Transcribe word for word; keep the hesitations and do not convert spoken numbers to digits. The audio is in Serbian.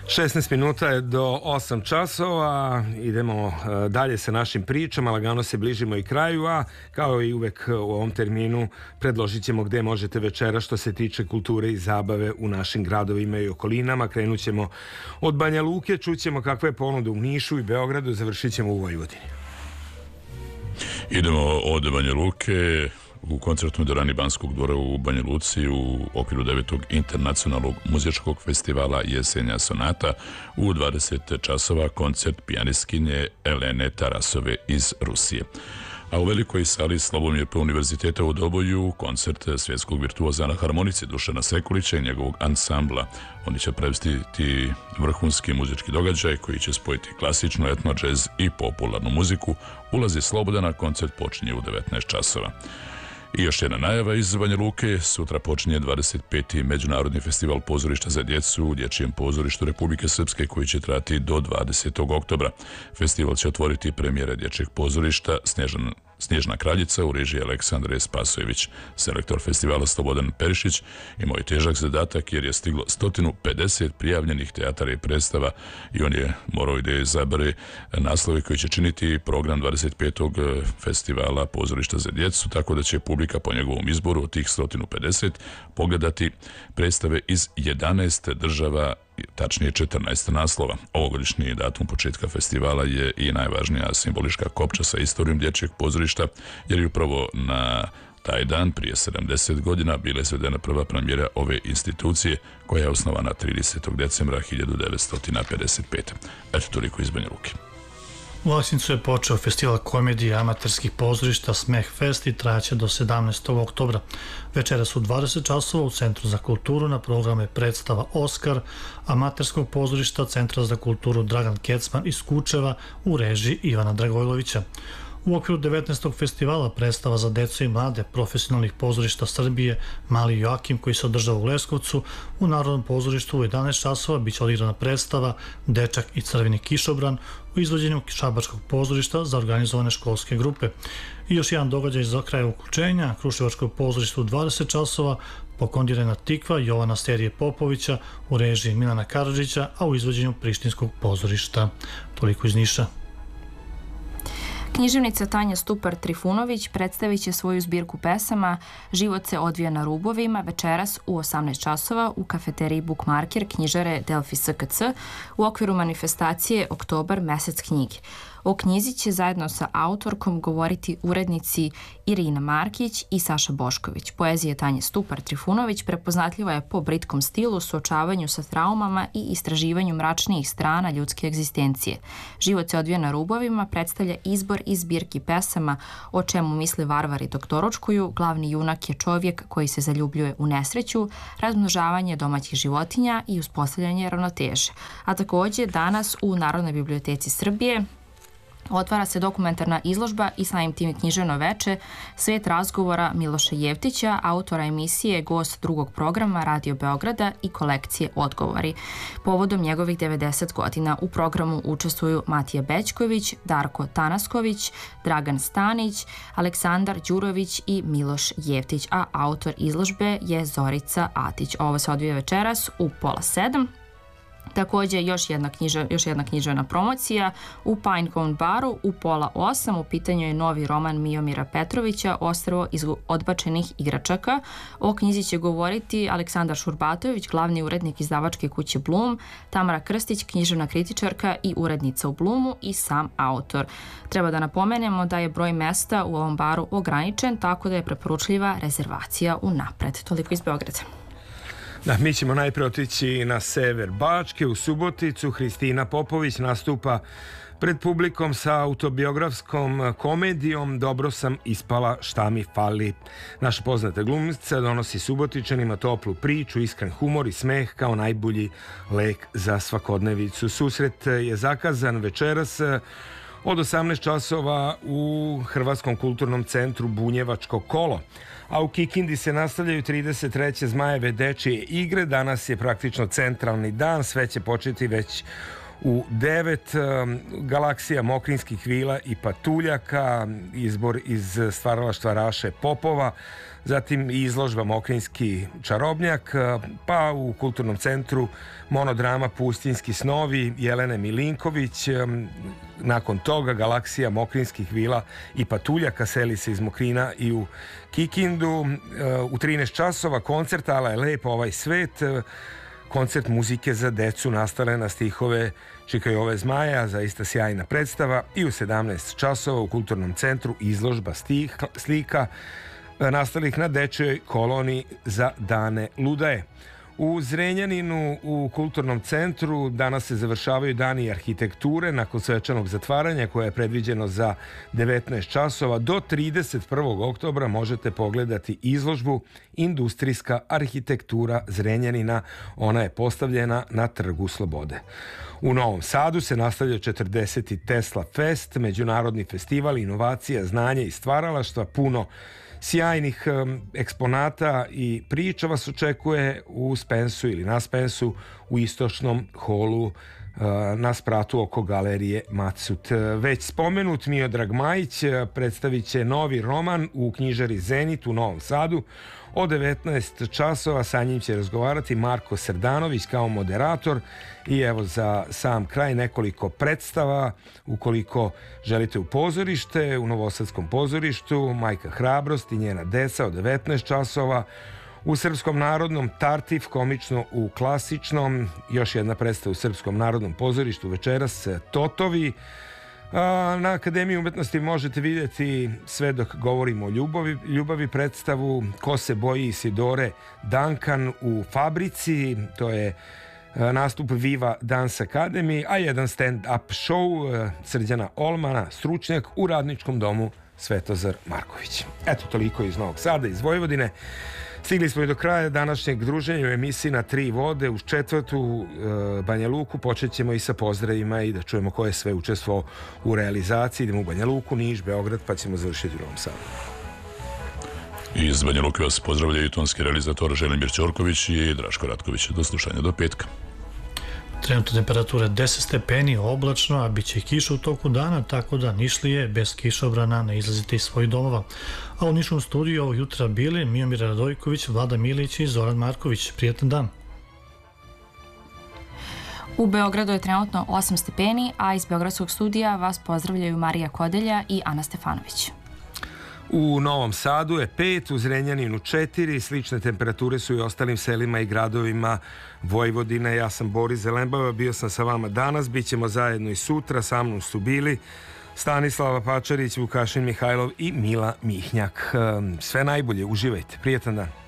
šesnaest minuta je do osam časova, idemo dalje sa našim pričama, lagano se bližimo i kraju, a kao i uvek u ovom terminu predložit ćemo gde možete večera što se tiče kulture i zabave u našim gradovima i okolinama. Krenut ćemo od Banja Luke, čućemo kakva je ponuda u Nišu i Beogradu, završit ćemo u Vojvodini. Idemo od Banja Luke u koncertnoj dvorani Banskog dvora u Banja Luci u okviru devetog internacionalnog muzičkog festivala Jesenja sonata u dvadeset časova koncert pijanistkinje Elene Tarasove iz Rusije. A u velikoj sali Slobomir P. Univerziteta u Doboju koncert svjetskog virtuoza na harmonici Dušana Sekulića i njegovog ansambla. Oni će predstaviti vrhunski muzički događaj koji će spojiti klasično, etno, džez i popularnu muziku. Ulazi slobodan, a koncert počinje u devetnaest časova. I još jedna najava iz Banja Luke, sutra počinje dvadeset peti Međunarodni festival pozorišta za djecu u Dječjem pozorištu Republike Srpske koji će trajati do dvadesetog oktobra. Festival će otvoriti premijere Dječjeg pozorišta Snježan Snježna kraljica u režiji Aleksandre Spasojević. Selektor festivala Slobodan Perišić imao je težak zadatak jer je stiglo sto pedeset prijavljenih teatara i predstava i on je morao da izabere naslove koji će činiti program dvadeset petog festivala pozorišta za djecu, tako da će publika po njegovom izboru od tih sto pedeset pogledati predstave iz jedanaest država, tačnije četrnaest naslova. Ovogodišnji datum početka festivala je i najvažnija simbolička kopča sa istorijom Dječjeg pozorišta, jer je upravo na taj dan prije sedamdeset godina bila izvedena prva premijera ove institucije koja je osnovana tridesetog decembra hiljadu devetsto pedeset pete. Eto, toliko iz Banja Luke. U Aleksincu je počeo festival komedije amaterskih pozorišta Smeh Fest i trajaće do sedamnaestog oktobra. Večeras u dvadeset časova u Centru za kulturu na programe predstava Oskar amaterskog pozorišta Centra za kulturu Dragan Kecman iz Kučeva u režiji Ivana Dragojlovića. U okviru devetnaestog festivala predstava za decu i mlade profesionalnih pozorišta Srbije Mali Joakim koji se održava u Leskovcu u Narodnom pozorištu u jedanaest časova biće odigrana predstava Dečak i crveni kišobran u izvođenju Šabačkog pozorišta za organizovane školske grupe. I još jedan događaj za kraj uključenja Kruševačkog pozorišta u dvadeset časova Pokondirana Tikva Jovana Sterije Popovića u režiji Milana Karadžića, a u izvođenju Prištinskog pozorišta. Toliko iz Niša. Književnica Tanja Stupar-Trifunović predstavit će svoju zbirku pesama Život se odvija na rubovima večeras u osamnaest časova u kafeteriji Bookmarker knjižare Delfi S K C u okviru manifestacije Oktobar mesec knjige. O knjizi će zajedno sa autorkom govoriti urednici Irina Markić i Saša Bošković. Poezija Tanje Stupar-Trifunović prepoznatljiva je po britkom stilu, suočavanju sa traumama i istraživanju mračnijih strana ljudske egzistencije. Život se odvija na rubovima predstavlja izbor iz zbirki pesama O čemu misle varvari dok doručkuju. Glavni junak je čovjek koji se zaljubljuje u nesreću, razmnožavanje domaćih životinja i uspostavljanje ravnoteže. A također danas u Narodnoj biblioteci Srbije otvara se dokumentarna izložba i samim tim književno veče Svet razgovora Miloša Jevtića, autora emisije, gost drugog programa Radio Beograda i kolekcije Odgovori. Povodom njegovih devedeset godina u programu učestvuju Matija Bećković, Darko Tanasković, Dragan Stanić, Aleksandar Đurović i Miloš Jevtić, a autor izložbe je Zorica Atić. Ovo se odvija večeras u pola sedam. Također još jedna, knjiže, još jedna književna promocija u Pinecone baru u pola osam. U pitanju je novi roman Miomira Petrovića Ostrvo iz odbačenih igračaka. O knjizi će govoriti Aleksandar Šurbatović, glavni urednik izdavačke kuće Blum, Tamara Krstić, književna kritičarka i urednica u Blumu i sam autor. Treba da napomenemo da je broj mesta u ovom baru ograničen, tako da je preporučljiva rezervacija unapred. Toliko iz Beograda. Da, mi ćemo najprije otići na sever Bačke, u Suboticu. Hristina Popović nastupa pred publikom sa autobiografskom komedijom Dobro sam ispala, šta mi fali. Naša poznata glumica donosi Subotičanima toplu priču, iskren humor i smeh kao najbolji lek za svakodnevicu. Susret je zakazan večeras od osamnaest časova u Hrvatskom kulturnom centru Bunjevačko kolo. A u Kikindi se nastavljaju trideset treće Zmajeve dečije igre. Danas je praktično centralni dan, sve će početi već U devet Galaksija Mokrinskih vila i patuljaka, izbor iz stvaralaštva Raše Popova, zatim izložba Mokrinski čarobnjak, pa u kulturnom centru monodrama Pustinjski snovi Jelene Milinković. Nakon toga Galaksija Mokrinskih vila i patuljaka seli se iz Mokrina i u Kikindu. U trinaest časova koncert Ala je lep ovaj svet, koncert muzike za decu nastale na stihove Čikajove Zmaja, zaista sjajna predstava. I u sedamnaest časova u kulturnom centru izložba stih, slika nastalih na dečjoj koloni za dane ludaje. U Zrenjaninu u kulturnom centru danas se završavaju dani arhitekture nakon svečanog zatvaranja koje je predviđeno za devetnaest časova. Do trideset prvog oktobra možete pogledati izložbu Industrijska arhitektura Zrenjanina. Ona je postavljena na Trgu Slobode. U Novom Sadu se nastavlja četrdeseti Tesla Fest, međunarodni festival inovacija, znanja i stvaralaštva, puno sjajnih um, eksponata i priča vas očekuje u Spensu ili na Spensu u istočnom holu uh, na spratu oko galerije Macut. Već spomenut Miodrag Majić predstavit će novi roman u knjižari Zenit u Novom Sadu. O devetnaest časova sa njim će razgovarati Marko Srdanović kao moderator. I evo za sam kraj nekoliko predstava. Ukoliko želite u pozorište, u Novosadskom pozorištu Majka Hrabrost i njena deca o devetnaest časova. U Srpskom narodnom Tartif, komično u klasičnom. Još jedna predstava u Srpskom narodnom pozorištu večeras Totovi. Na Akademiji umetnosti možete vidjeti Sve dok govorimo o ljubavi, ljubavi predstavu Ko se boji Isidore Duncan u Fabrici. To je nastup Viva Dance Academy, a jedan stand-up show Srđana Olmana, stručnjak u Radničkom domu Svetozar Marković. Eto, toliko iz Novog Sada, iz Vojvodine. Stigli smo i do kraja današnjeg druženja u emisiji Na tri vode. Uz četvrtu e, Banja Luku počet ćemo i sa pozdravima i da čujemo ko je sve učestvovao u realizaciji. Idemo u Banja Luku, Niš, Beograd, pa ćemo završiti u Novom Sadu. Iz Banja Luke vas pozdravljaju tonski realizator Želimir Ćorković i Draško Ratković. Do slušanja do petka. Trenutno temperature deset stepeni, oblačno, a bit će i kiša u toku dana, tako da Nišlije bez kišobrana ne izlazite iz svojih domova. A u Niškom studiju ovog jutra bili Miomir Radojković, Vlada Milić i Zoran Marković. Prijetan dan. U Beogradu je trenutno osam stepeni, a iz Beogradskog studija vas pozdravljaju Marija Kodelja i Ana Stefanović. U Novom Sadu je pet, u Zrenjaninu četiri, slične temperature su i ostalim selima i gradovima Vojvodine. Ja sam Boris Zelembava, bio sam sa vama danas, bit ćemo zajedno i sutra, sa mnom su bili Stanislava Pačarić, Vukašin Mihajlov i Mila Mihnjak. Sve najbolje, uživajte, prijetan dan.